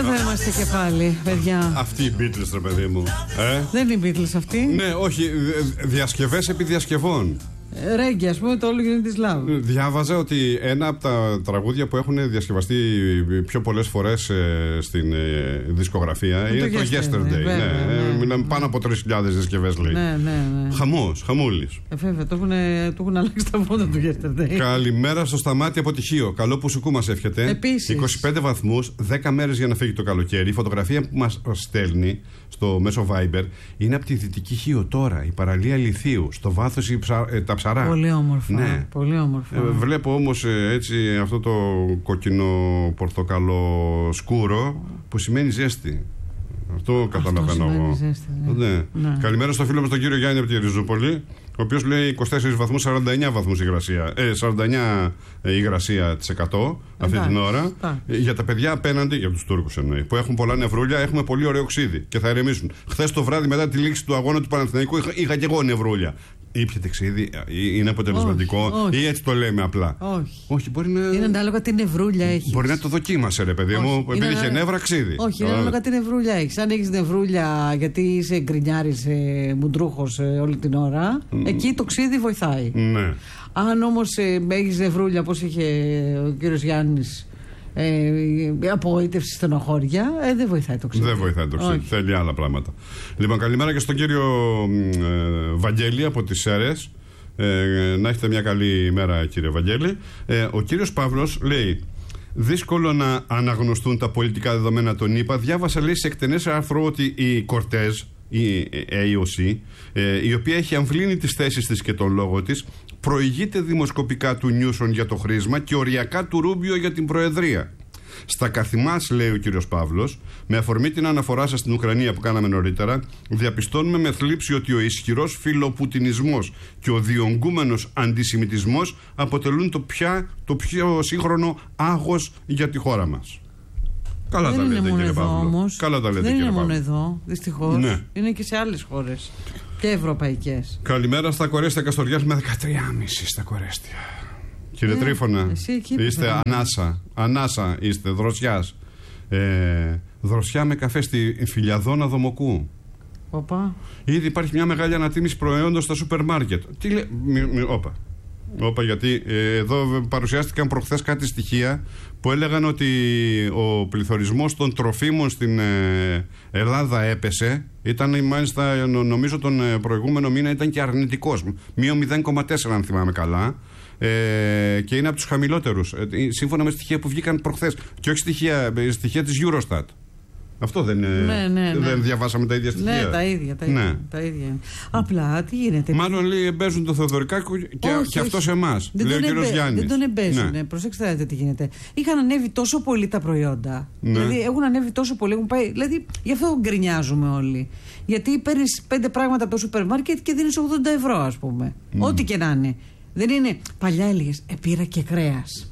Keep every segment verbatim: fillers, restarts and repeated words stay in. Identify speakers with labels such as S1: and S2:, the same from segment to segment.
S1: Εδώ είμαστε και πάλι, παιδιά.
S2: Αυτοί οι Beatles, ρε παιδί μου. Ε?
S1: Δεν είναι οι Beatles αυτοί.
S2: Ναι, όχι. Διασκευές επί διασκευών.
S1: Ρέγγι, ας πούμε, το όλο γίνεται της Love.
S2: Διάβαζα ότι ένα από τα τραγούδια που έχουν διασκευαστεί πιο πολλές φορές ε, στην ε, δισκογραφία είναι το, το Yesterday. yesterday. Βέβαια, ναι, ναι, ναι, ναι. Πάνω από τρεις χιλιάδες διασκευές, λέει.
S1: Ναι, ναι, ναι.
S2: Χαμός, χαμούλης.
S1: Ε, βέβαια, το έχουν αλλάξει τα φώτα του Yesterday.
S2: Καλημέρα στο Σταμάτη από Τυχείο. Καλό που σου μας εύχεται.
S1: Επίσης.
S2: είκοσι πέντε βαθμούς, δέκα μέρες για να φύγει το καλοκαίρι. Η φωτογραφία που μας στέλνει στο μέσο Viber είναι από τη Δυτική Χίο τώρα, η παραλία Λιθίου. Στο βάθος η ψα... ε, τα ψαρά.
S1: Πολύ όμορφα.
S2: Ναι.
S1: Πολύ όμορφα.
S2: Ε, βλέπω όμως ε, έτσι αυτό το κόκκινο πορτοκαλό σκούρο που σημαίνει ζέστη. Αυτό καταλαβαίνω εγώ.
S1: Ζέστη, ναι.
S2: Ναι.
S1: Ναι.
S2: Καλημέρα στο φίλο μας τον κύριο Γιάννη από τη Ριζούπολη, ο οποίος λέει είκοσι τέσσερις βαθμούς, σαράντα εννιά βαθμούς υγρασία. Ε, σαράντα εννιά υγρασία τοις εκατό αυτή την ώρα. Ε, για τα παιδιά απέναντι, για τους Τούρκους εννοεί, που έχουν πολλά νευρούλια, έχουμε πολύ ωραίο ξύδι και θα ηρεμήσουν. Χθες το βράδυ μετά τη λήξη του αγώνα του Παναθηναϊκού είχα, είχα και εγώ νευρούλια. Ήπιετε ξύδι, είναι αποτελεσματικό, όχι, όχι. Ή έτσι το λέμε απλά?
S1: Όχι.
S2: Όχι, μπορεί να...
S1: Είναι ανάλογα τι νευρούλια έχεις.
S2: Μπορεί να το δοκίμασε, ρε παιδί όχι. μου, επειδή είχε ανα... νεύρα ξύδι.
S1: Όχι, είναι ανάλογα τι νευρούλια έχεις. Αν έχεις νευρούλια γιατί είσαι γκρινιάρης, ε, μουντρούχος ε, όλη την ώρα, mm. εκεί το ξύδι βοηθάει.
S2: Ναι.
S1: Αν όμως ε, έχεις νευρούλια, όπως είχε ο κύριος Γιάννης, Ε, απογοήτευση, στενοχώρια, ε, δεν βοηθάει το ξύδι.
S2: Δεν βοηθάει το ξύδι. Θέλει άλλα πράγματα. Λοιπόν, καλημέρα και στον κύριο ε, Βαγγέλη από τις Σέρρες. Ε, να έχετε μια καλή ημέρα, κύριε Βαγγέλη. Ε, ο κύριος Παύλος λέει: δύσκολο να αναγνωστούν τα πολιτικά δεδομένα των ΗΠΑ. Διάβασα, λέει, σε εκτενές άρθρο ότι η Κορτέζ, η έι ο σι, ε, η οποία έχει αμβλύνει τις θέσεις της και τον λόγο της, προηγείται δημοσκοπικά του Νιούσον για το χρήσμα και οριακά του Ρούμπιο για την Προεδρία. Στα καθημάς, λέει ο κύριος Παύλος, με αφορμή την αναφορά σας στην Ουκρανία που κάναμε νωρίτερα, διαπιστώνουμε με θλίψη ότι ο ισχυρός φιλοπουτινισμός και ο διονγκούμενος αντισημιτισμός αποτελούν το, πια, το πιο σύγχρονο άγος για τη χώρα μας. Καλά
S1: δεν
S2: τα λέτε,
S1: είναι μόνο
S2: κύριε
S1: εδώ,
S2: Παύλο.
S1: όμως.
S2: Καλά τα λέτε,
S1: δεν
S2: κύριε
S1: είναι
S2: Παύλο.
S1: μόνο εδώ, δυστυχώς.
S2: Ναι.
S1: Είναι και σε άλλες χώρες. Και ευρωπαϊκές.
S2: Καλημέρα στα Κορέστια Καστοριάς με δεκατρία κόμμα πέντε στα Κορέστια. Κύριε
S1: ε,
S2: Τρίφωνα, είστε
S1: θα...
S2: ανάσα. Ανάσα είστε, δροσιάς. Ε, δροσιά με καφέ στη Φιλιαδόνα Δομοκού.
S1: Οπα.
S2: Ήδη υπάρχει μια μεγάλη ανατίμηση προϊόντων στα σούπερ μάρκετ. Τι λέει. Όπα. Όπα, γιατί ε, εδώ παρουσιάστηκαν προχθές κάτι στοιχεία που έλεγαν ότι ο πληθωρισμός των τροφίμων στην ε, Ελλάδα έπεσε. Ήταν μάλιστα, νομίζω τον προηγούμενο μήνα ήταν και αρνητικός. Μείον μηδέν κόμμα τέσσερα αν θυμάμαι καλά. Ε, και είναι από τους χαμηλότερους. Ε, σύμφωνα με στοιχεία που βγήκαν προχθές. Και όχι στοιχεία, στοιχεία της Eurostat. Αυτό δεν,
S1: ναι, ναι, ναι.
S2: δεν διαβάσαμε τα ίδια στοιχεία?
S1: Ναι, τα ίδια. Τα ίδια,
S2: ναι.
S1: τα ίδια. Απλά τι γίνεται.
S2: Μάλλον λέει εμπέζουν το Θεοδωρικάκο και, όχι, και αυτό σε εμάς. Λέει ο κύριος Γιάννης.
S1: Δεν τον εμπέζουν.
S2: Ναι.
S1: Προσέξτε, δείτε τι γίνεται. Είχαν ανέβει τόσο πολύ τα προϊόντα.
S2: Ναι.
S1: Δηλαδή έχουν ανέβει τόσο πολύ. Έχουν πάει, δηλαδή γι' αυτό γκρινιάζουμε όλοι. Γιατί παίρνει πέντε πράγματα από το σούπερ μάρκετ και δίνει ογδόντα ευρώ, ας πούμε. Mm. Ό,τι και να είναι. Δεν είναι. Παλιά έλεγε, ε, πήρα και κρέας.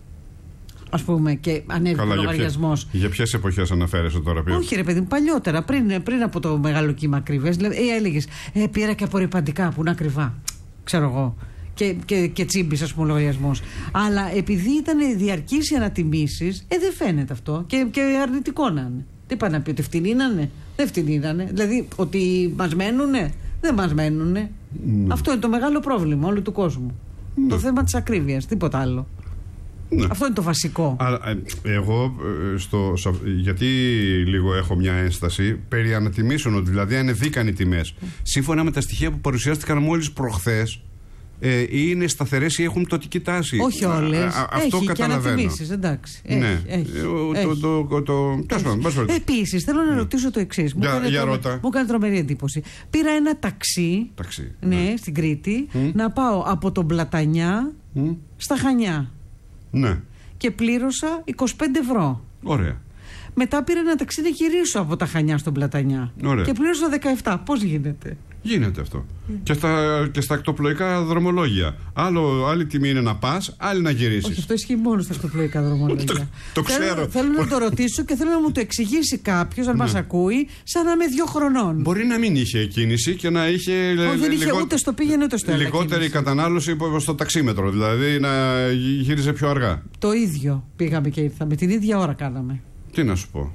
S1: Ας πούμε, και ανέβηκε ο λογαριασμός.
S2: Για ποιες εποχές αναφέρεσαι τώρα, πια?
S1: Όχι, ρε παιδί μου, παλιότερα, πριν, πριν από το μεγάλο κύμα ακριβές. Δηλαδή, ε, έλεγες, ε, πήρα και απορριπαντικά που είναι ακριβά. Ξέρω εγώ. Και, και, και τσίμπης, ας πούμε, ο λογαριασμός. Αλλά επειδή ήταν διαρκείς οι ανατιμήσεις, ε, δεν φαίνεται αυτό. Και, και αρνητικό να είναι. Τι πάνε να πει, ότι φτηνή να είναι? Δεν φτηνή να είναι. Δηλαδή, ότι μας μένουνε, δεν μας μένουνε. Mm. Αυτό είναι το μεγάλο πρόβλημα όλου του κόσμου. Mm. Το θέμα της ακρίβειας, τίποτα άλλο. Ναι. Αυτό είναι το βασικό. Α,
S2: εγώ, στο, γιατί λίγο έχω μια ένσταση περί ανατιμήσεων, δηλαδή ανεβήκαν οι τιμές. Mm. Σύμφωνα με τα στοιχεία που παρουσιάστηκαν μόλις προχθές, ε, είναι σταθερές ή έχουν πτωτική τάση.
S1: Όχι όλες. Α, α,
S2: αυτό
S1: έχει
S2: καταλαβαίνω.
S1: Και ανατιμήσεις, εντάξει. Έχει,
S2: ναι.
S1: έχει,
S2: το, το, το, το, το,
S1: Επίσης, θέλω να ρωτήσω το εξής. Μου, μου έκανε τρομερή εντύπωση. Πήρα ένα ταξί,
S2: ταξί
S1: ναι,
S2: ναι.
S1: στην Κρήτη, mm. να πάω από τον Πλατανιά
S2: mm.
S1: στα Χανιά.
S2: Ναι.
S1: Και πλήρωσα είκοσι πέντε ευρώ.
S2: Ωραία.
S1: Μετά πήρα ένα ταξί να γυρίσω από τα Χανιά στον Πλατανιά.
S2: Ωραία.
S1: Και πλήρωσα δεκαεπτά. Πώς γίνεται?
S2: Γίνεται αυτό. Mm. Και, στα, και στα ακτοπλοϊκά δρομολόγια. Άλλο, άλλη τιμή είναι να πας, άλλη να γυρίσεις.
S1: Όχι, αυτό ισχύει μόνο στα ακτοπλοϊκά δρομολόγια.
S2: το, το ξέρω.
S1: Θέλω, θέλω να το ρωτήσω και θέλω να μου το εξηγήσει κάποιος, αν ναι. μας ακούει, σαν να είμαι δύο χρονών.
S2: Μπορεί να μην είχε κίνηση και να είχε.
S1: Όχι, δεν είχε λιγό... ούτε στο πήγαινε ούτε στο έλα.
S2: Λιγότερη κίνηση. Κατανάλωση στο ταξίμετρο. Δηλαδή να γύριζε πιο αργά.
S1: Το ίδιο πήγαμε και ήρθαμε. Την ίδια ώρα κάναμε.
S2: Τι να σου πω.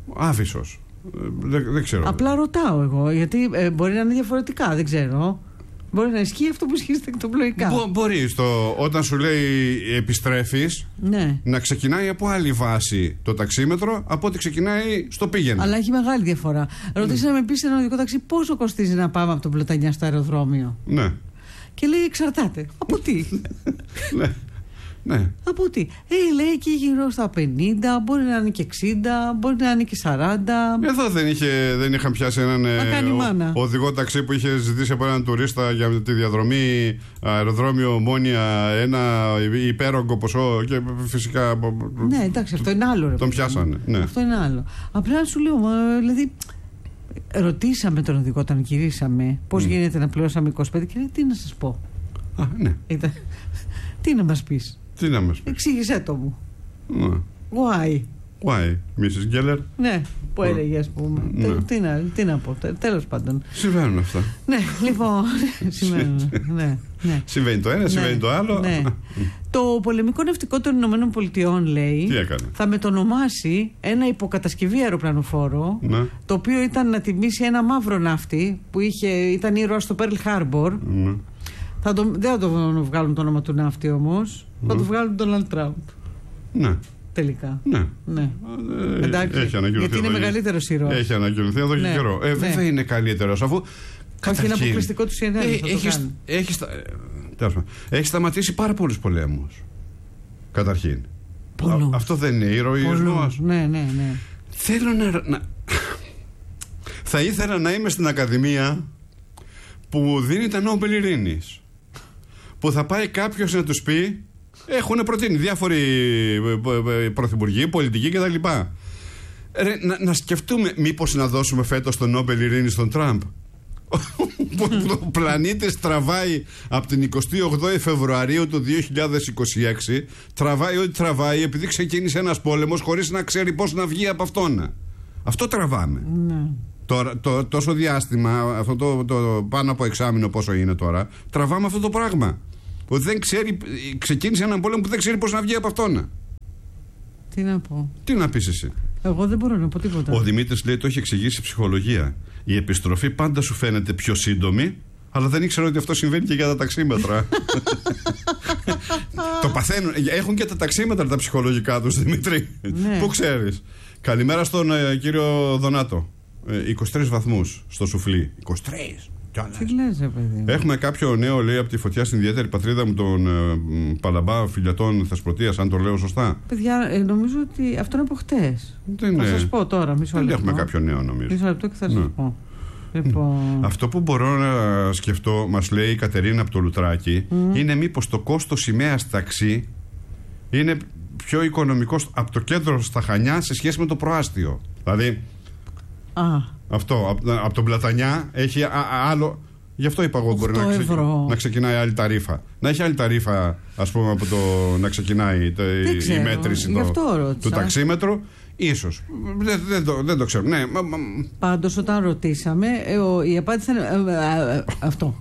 S2: Άφησος. Δεν, δεν ξέρω.
S1: Απλά ρωτάω εγώ, γιατί ε, μπορεί να είναι διαφορετικά, δεν ξέρω. Μπορεί να ισχύει αυτό που ισχύει στα εκτοπλοϊκά.
S2: Μπο, μπορεί στο, όταν σου λέει επιστρέφεις,
S1: ναι,
S2: να ξεκινάει από άλλη βάση το ταξίμετρο από ότι ξεκινάει στο πήγαινε.
S1: Αλλά έχει μεγάλη διαφορά. Ρωτήσαμε επίσης ένα οδικό ταξί πόσο κοστίζει να πάμε από τον Πλωτανιά στο αεροδρόμιο.
S2: Ναι.
S1: Και λέει εξαρτάται. Από τι?
S2: Ναι. Ναι.
S1: Από τι? Ε, λέει εκεί γύρω στα πενήντα, μπορεί να είναι και εξήντα, μπορεί να είναι και σαράντα.
S2: Εδώ δεν, είχε, δεν είχαν πιάσει έναν ε, ο, οδηγό ταξί που είχε ζητήσει από έναν τουρίστα για τη διαδρομή αεροδρόμιο Ομόνια ένα υπέρογκο ποσό και φυσικά.
S1: Ναι, εντάξει, αυτό είναι άλλο. Ρε,
S2: τον πιάσανε. Ναι.
S1: Αυτό είναι άλλο. Απλά σου λέω, δηλαδή. Ρωτήσαμε τον οδηγό όταν γυρίσαμε πώς mm. γίνεται να πληρώσαμε είκοσι πέντε και λέει τι να σας πω.
S2: Α, ναι.
S1: Ήταν... τι να μας πεις.
S2: Τι να μας πεις.
S1: Εξήγησέ το μου.
S2: Ναι.
S1: Why.
S2: Why, μίσις Γκέλλερ.
S1: Ναι, που έλεγε ας πούμε. Ναι. Τι, να, τι να πω, τέλος πάντων.
S2: Συμβαίνουν αυτά.
S1: Ναι, λοιπόν, συμβαίνουν. Ναι, ναι.
S2: Συμβαίνει το ένα, ναι, συμβαίνει το άλλο.
S1: Ναι. Το πολεμικό ναυτικό των Ηνωμένων Πολιτειών, λέει,
S2: τι έκανε?
S1: Θα μετονομάσει ένα υποκατασκευή αεροπλανοφόρο, ναι, το οποίο ήταν να τιμήσει ένα μαύρο ναύτη που είχε, ήταν ήρωας στο Pearl Harbor. Ναι. Θα το, δεν θα το βγάλουν το όνομα του ναύτη όμως, ναι, θα το βγάλουν τον Donald Trump. Ναι. Τελικά.
S2: Ναι.
S1: Ναι. Ε, Εντάξει. Έχει γιατί είναι μεγαλύτερος ήρωας.
S2: Έχει ανακοινωθεί εδώ και ναι, καιρό. Ε, βέβαια ναι, είναι καλύτερος αφού.
S1: Όχι, είναι αποκλειστικό του σι εν εν.
S2: Έχει, έχει, στα... έχει σταματήσει πάρα πολλούς πολέμους. Καταρχήν. Α, αυτό δεν είναι ηρωισμός.
S1: Ναι, ναι, ναι.
S2: Θέλω να, να. Θα ήθελα να είμαι στην Ακαδημία που δίνει τα Νόμπελ Ειρήνης. Που θα πάει κάποιος να τους πει. Έχουν προτείνει διάφοροι πρωθυπουργοί, πολιτικοί κτλ. Να, να σκεφτούμε, μήπως να δώσουμε φέτος τον Νόμπελ Ειρήνη στον Τραμπ. Ο πλανήτης τραβάει από την εικοστή ογδόη Φεβρουαρίου του δύο χιλιάδες είκοσι έξι. Τραβάει ό,τι τραβάει επειδή ξεκίνησε ένας πόλεμος χωρίς να ξέρει πώς να βγει από αυτόν. Αυτό τραβάμε. Ναι. Τώρα, το, τόσο διάστημα, αυτό το, το πάνω από εξάμηνο πόσο είναι τώρα, τραβάμε αυτό το πράγμα. Ότι δεν ξέρει, ξεκίνησε έναν πόλεμο που δεν ξέρει πώς να βγει από αυτόν.
S1: Τι να πω.
S2: Τι να πεις εσύ.
S1: Εγώ δεν μπορώ να πω τίποτα.
S2: Ο Δημήτρης λέει το έχει εξηγήσει η ψυχολογία. Η επιστροφή πάντα σου φαίνεται πιο σύντομη, αλλά δεν ήξερα ότι αυτό συμβαίνει και για τα ταξίμετρα. Το παθαίνουν. Έχουν και τα ταξίμετρα τα ψυχολογικά τους, Δημήτρη. Ναι. Πού ξέρεις. Καλημέρα στον ε, κύριο Δονάτο. Ε, είκοσι τρεις βαθμούς στο σουφλί. είκοσι τρεις.
S1: Τι λες, ρε παιδί.
S2: Έχουμε κάποιο νέο, λέει, από τη φωτιά στην ιδιαίτερη πατρίδα μου, τον ε, Παλαμπά Φιλιατών Θεσπρωτείας, αν το λέω σωστά.
S1: Παιδιά, ε, νομίζω ότι αυτό είναι από χτες. Θα σας πω τώρα, μισό λεπτό.
S2: Δεν έχουμε κάποιο νέο, νομίζω.
S1: Μισό λεπτό και θα σας ναι. πω. Λοιπόν...
S2: Αυτό που μπορώ να σκεφτώ, μας λέει η Κατερίνα από το Λουτράκι, mm. είναι μήπως το κόστος σημαίας ταξί είναι πιο οικονομικό από το κέντρο στα Χανιά σε σχέση με το προάστιο. Δηλαδή. Α. Αυτό, από, από τον Πλατανιά έχει α, α, άλλο. Γι' αυτό είπα εγώ μπορεί να, ξεκι... να ξεκινάει άλλη ταρίφα. Να έχει άλλη ταρίφα, ας πούμε, από το να ξεκινάει το, η, η μέτρηση το, του ταξίμετρου. Ίσως. Δεν, δεν, το, δεν το ξέρω. Ναι.
S1: Πάντως όταν ρωτήσαμε, ε, η απάντηση ήταν ε, ε, ε, αυτό.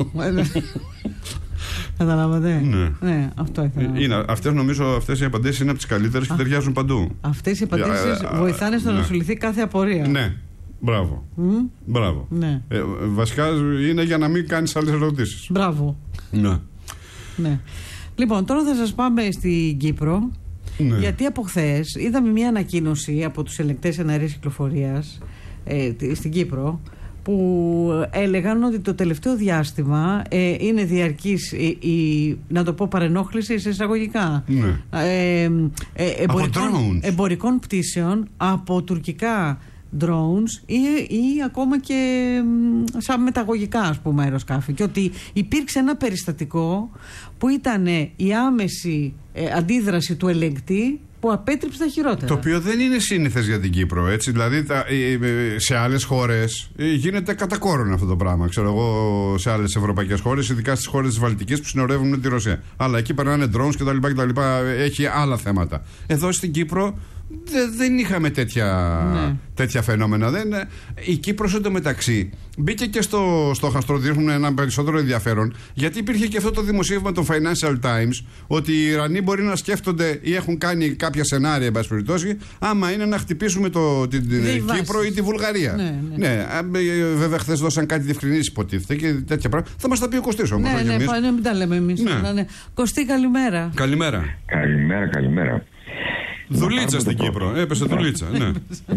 S1: Καταλάβατε.
S2: Ναι.
S1: Ναι, αυτό ήθελα.
S2: Είναι, αυτές νομίζω αυτές οι απαντήσεις είναι από τις καλύτερες και ταιριάζουν παντού.
S1: Αυτές οι απαντήσεις ε, βοηθάνε στο ναι. να σου λυθεί κάθε απορία.
S2: Ναι. Μπράβο. Mm? Μπράβο.
S1: Ναι.
S2: Ε, βασικά είναι για να μην κάνεις άλλες ερωτήσεις.
S1: Μπράβο.
S2: Ναι.
S1: Ναι. Λοιπόν, τώρα θα σας πάμε στην Κύπρο. Ναι. Γιατί από χθες είδαμε μια ανακοίνωση από τους ελεγκτές εναερίας κυκλοφορίας ε, στην Κύπρο που έλεγαν ότι το τελευταίο διάστημα ε, είναι διαρκής η, η, να το πω παρενόχληση σε εισαγωγικά
S2: ναι.
S1: ε, ε, εμπορικών, εμπορικών πτήσεων από τουρκικά drones ή, ή ακόμα και σαν μεταγωγικά, ας πούμε, αεροσκάφη, και ότι υπήρξε ένα περιστατικό που ήταν η άμεση ε, αντίδραση του ελεγκτή που απέτριψε τα χειρότερα.
S2: Το οποίο δεν είναι σύνηθες για την Κύπρο, έτσι. Δηλαδή τα, σε άλλες χώρες γίνεται κατά κόρον αυτό το πράγμα. Ξέρω εγώ, σε άλλες ευρωπαϊκές χώρες, ειδικά στις χώρες της Βαλτικής που συνορεύουν με τη Ρωσία. Αλλά εκεί περνάνε drones κτλ. Έχει άλλα θέματα. Εδώ στην Κύπρο Δε, δεν είχαμε τέτοια, ναι. τέτοια φαινόμενα. Δεν, η Κύπρος εντωμεταξύ μπήκε και στο στόχαστρο, δείχνουν ένα περισσότερο ενδιαφέρον, γιατί υπήρχε και αυτό το δημοσίευμα των Financial Times ότι οι Ιρανοί μπορεί να σκέφτονται ή έχουν κάνει κάποια σενάρια, εν πάση περιπτώσει, άμα είναι να χτυπήσουμε το, την, την Κύπρο ή τη Βουλγαρία. Ναι, ναι. ναι, βέβαια, χθες δώσαν κάτι διευκρινήσεις, υποτίθεται, και τέτοια πράγματα. Θα μας τα πει ο Κωστής όμως.
S1: Ναι, ναι, ναι, μην τα λέμε εμείς. Ναι. Ναι. Κωστή, καλημέρα.
S2: Καλημέρα.
S3: Καλημέρα, καλημέρα.
S2: Δουλίτσα στην Κύπρο. Έπεσε δουλίτσα. Ναι.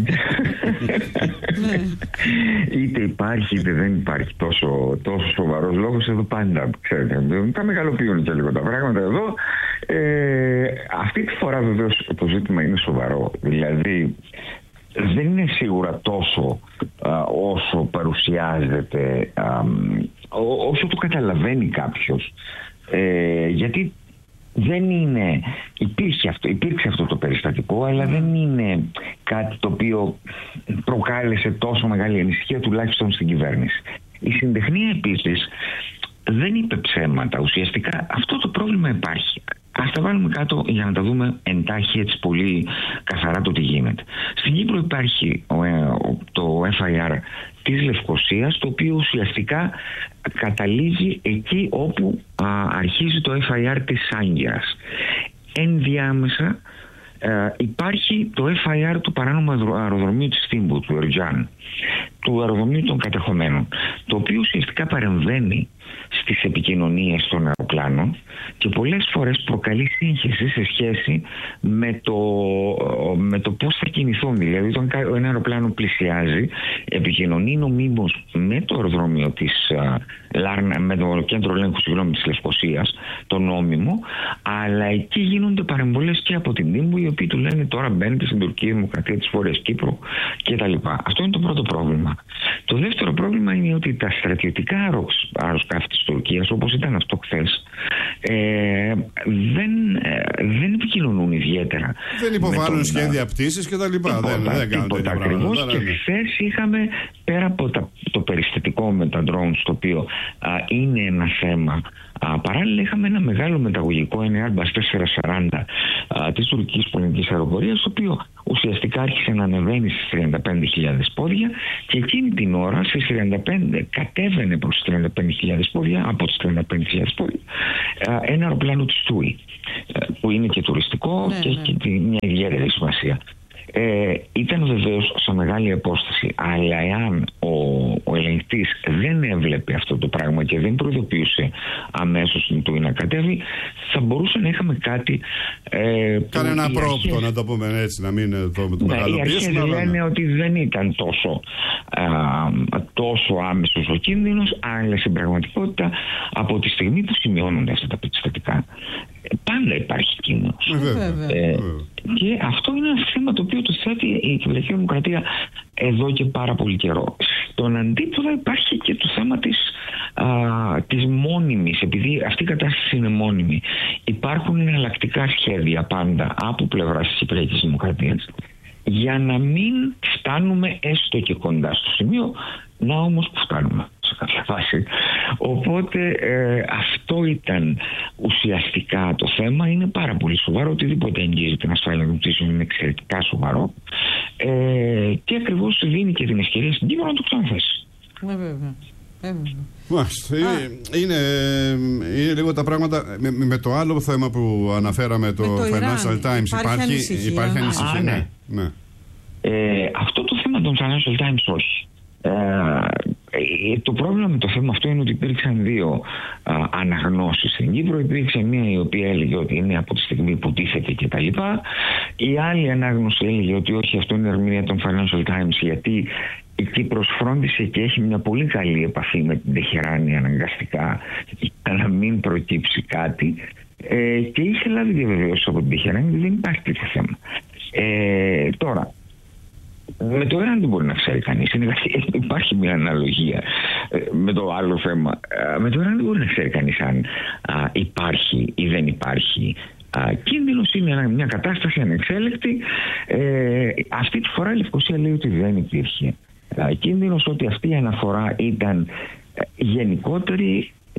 S3: Είτε υπάρχει είτε δεν υπάρχει τόσο, τόσο σοβαρός λόγος εδώ πάντα. Ξέρετε, τα μεγαλοποιούν και λίγο τα πράγματα εδώ. Ε, αυτή τη φορά βεβαίως το ζήτημα είναι σοβαρό. Δηλαδή δεν είναι σίγουρα τόσο α, όσο παρουσιάζεται, α, όσο το καταλαβαίνει κάποιος. Ε, γιατί δεν είναι, υπήρχε αυτό, υπήρξε αυτό το περιστατικό, αλλά δεν είναι κάτι το οποίο προκάλεσε τόσο μεγάλη ανησυχία, τουλάχιστον στην κυβέρνηση. Η συντεχνία επίσης δεν είπε ψέματα. Ουσιαστικά αυτό το πρόβλημα υπάρχει. Ας τα βάλουμε κάτω για να τα δούμε εντάχει, έτσι πολύ καθαρά, το τι γίνεται. Στην Κύπρο υπάρχει το εφ άι αρ της Λευκωσίας, το οποίο ουσιαστικά καταλήγει εκεί όπου α, αρχίζει το εφ άι αρ της Άγκυρας. Ενδιάμεσα ε, υπάρχει το εφ άι αρ του παράνομου αεροδρομίου της Θήμπου, του Ερτζάν, του αεροδρομίου των κατεχομένων, το οποίο ουσιαστικά παρεμβαίνει στις επικοινωνίες των αεροπλάνων και πολλές φορές προκαλεί σύγχυση σε σχέση με το, με το πώς θα κινηθούν. Δηλαδή, όταν ένα αεροπλάνο πλησιάζει, επικοινωνεί νομίμως με το αεροδρόμιο της Λάρνα, με το κέντρο ελέγχου, συγγνώμη, της Λευκωσίας, το νόμιμο, αλλά εκεί γίνονται παρεμβολές και από την Τύμπου, οι οποίοι του λένε τώρα μπαίνετε στην τουρκική Δημοκρατία της Βόρειας Κύπρου κτλ. Αυτό είναι το πρώτο πρόβλημα. Το δεύτερο πρόβλημα είναι ότι τα στρατιωτικά αεροσκάφη της Τουρκίας, όπως ήταν αυτό χθες, ε, δεν, ε, δεν επικοινωνούν ιδιαίτερα.
S2: Δεν υποβάλλουν σχέδια πτήσης και τα λοιπά. Δεν, δεν κάνουν τέτοια πράγματα.
S3: Και χθες είχαμε, πέρα από τα, το περιστατικό με τα drones, το οποίο α, είναι ένα θέμα, α, παράλληλα είχαμε ένα μεγάλο μεταγωγικό ένα Airbus τετρακόσια σαράντα α, της τουρκικής πολιτικής αεροπορίας, το οποίο ουσιαστικά άρχισε να ανεβαίνει στις τριάντα πέντε χιλιάδες πόδια και εκείνη την ώρα στις τριάντα πέντε κατέβαινε προς τις τριάντα πέντε χιλιάδες πόδια, από τις τριάντα πέντε χιλιάδες πόδια, ένα αεροπλάνο της Τούι, που είναι και τουριστικό, ναι, και ναι, έχει και μια ιδιαίτερη σημασία. Ε, ήταν βεβαίως σε μεγάλη απόσταση, αλλά εάν ο, ο ελεγκτής δεν έβλεπε αυτό το πράγμα και δεν προειδοποιούσε αμέσως την Τούι να κατέβει, θα μπορούσε να είχαμε κάτι. Ε,
S2: Κανένα πρόπτο, αρχές, να το πούμε έτσι, να μην το, το
S3: ναι,
S2: μεγαλοποιήσουμε.
S3: Οι αρχές λένε ναι. ότι δεν ήταν τόσο, α, τόσο άμεσος ο κίνδυνος, αλλά στην πραγματικότητα από τη στιγμή που σημειώνονται αυτά τα περιστατικά, πάντα υπάρχει κίνδυνος.
S2: Ε,
S3: ε, και αυτό είναι ένα θέμα το οποίο το θέτει η Κυπριακή Δημοκρατία εδώ και πάρα πολύ καιρό. Στον αντίποδα υπάρχει και το θέμα της, α, της μόνιμης, επειδή αυτή η κατάσταση είναι μόνιμη. Υπάρχουν εναλλακτικά σχέδια πάντα από πλευράς της Κυπριακής Δημοκρατίας για να μην φτάνουμε έστω και κοντά στο σημείο, να όμως που φτάνουμε σε κάποια φάση. Οπότε ε, αυτό ήταν ουσιαστικά το θέμα. Είναι πάρα πολύ σοβαρό. Οτιδήποτε εγγύζει την ασφάλεια των πτήσεων είναι εξαιρετικά σοβαρό, ε, και ακριβώς δίνει και την ευκαιρία στην Κύπρο να το ξαναθέσει.
S1: Ναι, βέβαια.
S2: Μάλιστα. Είναι, είναι λίγο τα πράγματα με, με το άλλο θέμα που αναφέραμε, το, το Financial Iran. Times.
S1: Υπάρχει, υπάρχει ανησυχία.
S2: Υπάρχει ανησυχία.
S3: Α, ναι.
S2: Ναι.
S3: Ε, αυτό το θέμα των Financial Times όχι. Ε, το πρόβλημα με το θέμα αυτό είναι ότι υπήρξαν δύο α, αναγνώσεις στην Κύπρο. Υπήρξε μία η οποία έλεγε ότι είναι από τη στιγμή που τίθεται κτλ. Η άλλη ανάγνωση έλεγε ότι όχι, αυτό είναι ερμηνεία των Financial Times, γιατί η Κύπρος φρόντισε και έχει μια πολύ καλή επαφή με την Τεχεράνη αναγκαστικά για να μην προκύψει κάτι, ε, και είχε λάβει διαβεβαίωση από την Τεχεράνη ότι δεν υπάρχει τέτοιο θέμα. Ε, τώρα, με το Ιράν δεν μπορεί να ξέρει κανείς. Υπάρχει μια αναλογία με το άλλο θέμα. Με το Ιράν δεν μπορεί να ξέρει κανείς αν α, υπάρχει ή δεν υπάρχει α, κίνδυνος. Είναι μια κατάσταση ανεξέλεκτη. Ε, αυτή τη φορά η Λευκωσία λέει ότι δεν υπήρχε α, κίνδυνος, ότι αυτή η αναφορά ήταν γενικότερη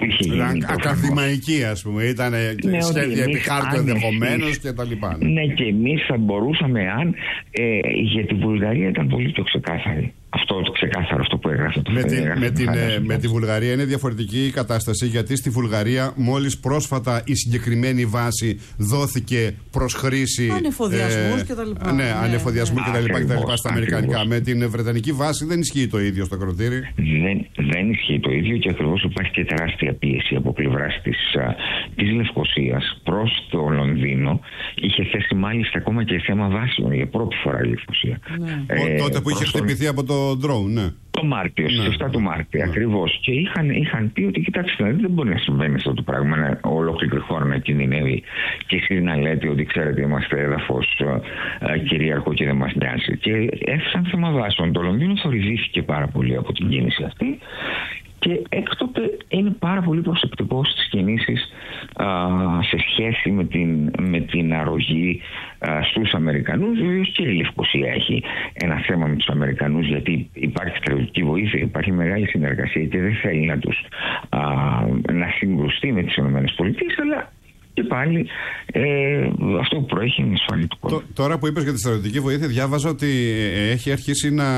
S2: Ακαδημαϊκή, ας πούμε. Ήταν ναι, σχέδια επί χάρτου ενδεχομένως και τα λοιπά.
S3: Ναι, και εμείς θα μπορούσαμε αν ε, για τη Βουλγαρία ήταν πολύ πιο ξεκάθαρη. Αυτό το ξεκάθαρο αυτό που έγραφε το
S2: με, την, με, την, ε, με τη Βουλγαρία είναι διαφορετική η κατάσταση, γιατί στη Βουλγαρία μόλις πρόσφατα η συγκεκριμένη βάση δόθηκε προς χρήση
S1: ανεφοδιασμούς ε, και τα λοιπά.
S2: Ναι, ναι ανεφοδιασμού και τα λοιπά, και τα λοιπά στα αμερικανικά. Με την βρετανική βάση δεν ισχύει το ίδιο στο ακροτήρι.
S3: Δεν, δεν ισχύει το ίδιο και ακριβώς υπάρχει και τεράστια πίεση από πλευράς της, της Λευκωσίας προς το Λονδίνο. Είχε θέσει μάλιστα ακόμα και θέμα βάσεων για πρώτη φορά η Λευκωσία.
S2: Ναι. Ε, τότε που είχε χτυπηθεί από το drone, ναι.
S3: Το Μάρτιο, στις
S2: ναι.
S3: επτά του Μάρτιο, ναι. ακριβώς. Και είχαν, είχαν πει ότι κοιτάξτε, δεν μπορεί να συμβαίνει αυτό το πράγμα, να ολόκληρη χώρα να κινδυνεύει και εσείς να λέτε ότι ξέρετε είμαστε έδαφος uh, κυρίαρχο και δεν μας νοιάζει. Και έφτασαν θέμα βάσεων. Το Λονδίνο θορυβήθηκε πάρα πολύ από την κίνηση αυτή. Και έκτοτε είναι πάρα πολύ προσεκτικό στις κινήσεις α, σε σχέση με την, με την αρρωγή α, στους Αμερικανούς. Βεβαίως και η Λευκωσία έχει ένα θέμα με τους Αμερικανούς, γιατί υπάρχει στρατιωτική βοήθεια, υπάρχει μεγάλη συνεργασία και δεν θέλει να τους α, να συγκρουστεί με τις ΗΠΑ, αλλά και πάλι ε, αυτό που προέχει είναι ασφαλιστικό.
S2: Τώρα που είπες για τη στρατιωτική βοήθεια, διάβαζα ότι έχει αρχίσει να,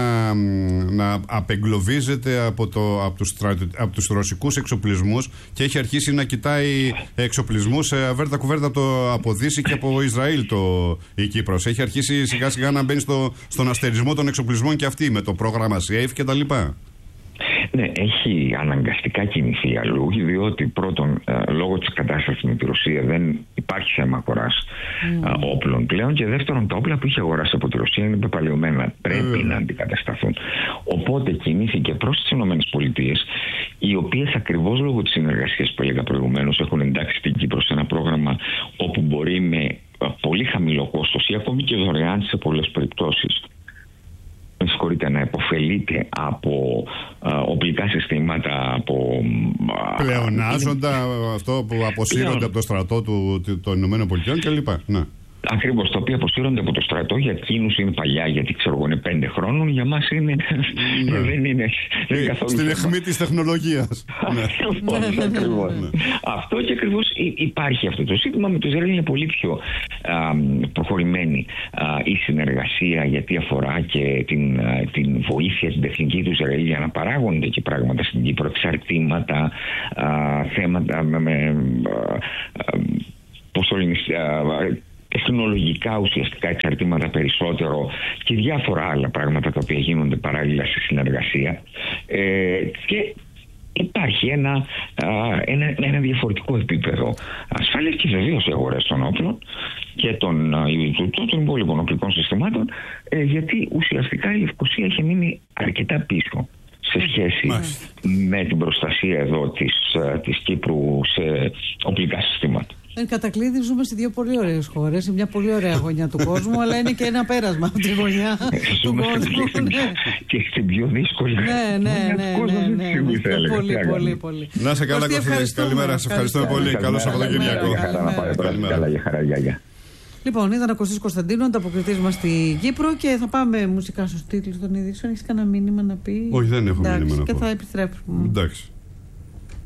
S2: να απεγκλωβίζεται από, το, από, τους στρατιω, από τους ρωσικούς εξοπλισμούς και έχει αρχίσει να κοιτάει εξοπλισμούς αβέρτα κουβέρτα από το από Δύση και από Ισραήλ το, η Κύπρος. Έχει αρχίσει σιγά σιγά να μπαίνει στο, στον αστερισμό των εξοπλισμών και αυτή με το πρόγραμμα SAFE και τα λοιπά.
S3: Ναι, έχει αναγκαστικά κινηθεί αλλού, διότι πρώτον, ε, λόγω της κατάστασης με τη Ρωσία δεν υπάρχει θέμα αγοράς mm. ε, όπλων πλέον, και δεύτερον, τα όπλα που είχε αγοράσει από τη Ρωσία είναι πεπαλαιωμένα, πρέπει mm. να αντικατασταθούν. Οπότε κινήθηκε προς τις ΗΠΑ, οι οποίες ακριβώς λόγω της συνεργασίας που έλεγα προηγουμένως έχουν εντάξει την Κύπρο σε ένα πρόγραμμα όπου μπορεί με πολύ χαμηλό κόστος ή ακόμη και δωρεάν σε πολλές περιπτώσεις συγχωρείτε, να υποφελείται από uh, οπλικά συστήματα, από
S2: πλεονάζοντα, uh, αυτό που αποσύρονται πλέον από το στρατό του, των Ηνωμένων Πολιτειών κλπ. Ναι.
S3: Ακριβώς, τα οποία αποσύρονται από το στρατό, για εκείνους είναι παλιά, γιατί ξέρω εγώ είναι πέντε χρόνων, για μας είναι, ναι. δεν είναι, δεν είναι καθόλου.
S2: Στην αιχμή της τεχνολογίας.
S3: ναι. Ακριβώς. Ναι. Αυτό και ακριβώς υπάρχει αυτό το σύστημα. Με το Ισραήλ είναι πολύ πιο α, προχωρημένη α, η συνεργασία, γιατί αφορά και την, α, την βοήθεια, την τεχνική του Ισραήλ για να παράγονται και πράγματα στην Κύπρο, εξαρτήματα, α, θέματα με, με α, α, πώς το λένε, τεχνολογικά ουσιαστικά εξαρτήματα περισσότερο και διάφορα άλλα πράγματα τα οποία γίνονται παράλληλα στη συνεργασία, ε, και υπάρχει ένα, α, ένα, ένα διαφορετικό επίπεδο ασφάλειας και βεβαίως οι αγορές των όπλων και των, των, των υπόλοιπων οπλικών συστημάτων, ε, γιατί ουσιαστικά η Λευκωσία έχει μείνει αρκετά πίσω σε σχέση Μάλιστα. με την προστασία εδώ της, της Κύπρου σε οπλικά συστήματα.
S1: Εν κατακλείδη ζούμε σε δύο πολύ ωραίες χώρες, σε μια πολύ ωραία γωνιά του κόσμου, αλλά είναι και ένα πέρασμα από τη γωνιά του κόσμου.
S3: Και στην πιο δύσκολη
S1: γωνιά του κόσμου. Πολύ, πολύ, πολύ.
S2: Να σε καλά, Κωνσταντίνε. Καλημέρα. Σε ευχαριστούμε πολύ. Καλό Σαββατοκύριακο.
S3: Καλά, για χαρά, γεια.
S1: Λοιπόν, ήταν ο Κωστής Κωνσταντίνου, ανταποκριτής μας στη Κύπρο, και θα πάμε μουσικά στους τίτλους των ειδήσεων. Έχεις κανένα μήνυμα να πει?
S2: Όχι, δεν έχω μήνυμα να πω.
S1: Και θα επιστρέψουμε.
S2: Εντάξει.